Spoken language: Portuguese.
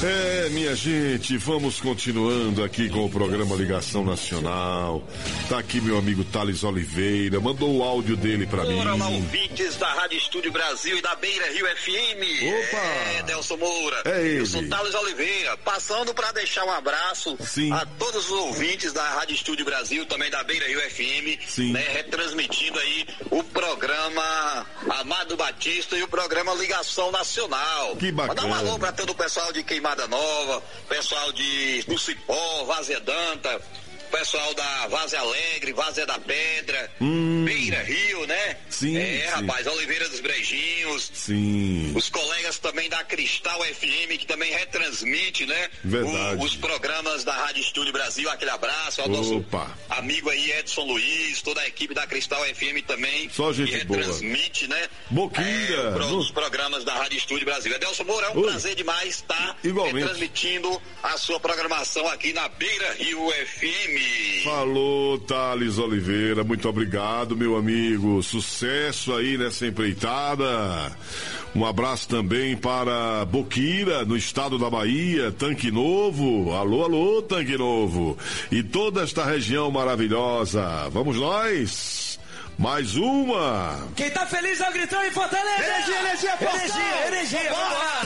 Minha gente, vamos continuando aqui com o programa Ligação Nacional. Tá aqui meu amigo Thales Oliveira, mandou o áudio dele pra mim. Olá, ouvintes da Rádio Estúdio Brasil e da Beira Rio FM. Opa! Delson Moura. Ele. Eu sou Thales Oliveira, passando para deixar um abraço a todos os ouvintes da Rádio Estúdio Brasil, também da Beira Rio FM, né, retransmitindo aí o programa Amado Batista e o programa Ligação Nacional. Que bacana. Mandar um alô para todo o pessoal de Queimada Nova, pessoal do Cipó, Vazedanta, pessoal da Vaze Alegre, Vaze da Pedra, Beira Rio, né? Sim. Rapaz, Oliveira dos Brejinhos. Sim. Os colegas também da Cristal FM, que também retransmite, né? Verdade. Os programas da Rádio Estúdio Brasil, aquele abraço ao nosso amigo aí, Edson Luiz, toda a equipe da Cristal FM também. Só gente que retransmite, boa. Né? Boquinha. Os programas da Rádio Estúdio Brasil. Adelson Moura, é um prazer demais estar retransmitindo a sua programação aqui na Beira Rio FM. Falou, Thales Oliveira, muito obrigado, meu amigo. Sucesso aí nessa empreitada. Um abraço também para Boquira, no estado da Bahia, Tanque Novo. Alô, alô, Tanque Novo. E toda esta região maravilhosa. Vamos nós? Mais uma. Quem tá feliz é o gritão em Fortaleza. Energia, energia, energia, vamos lá.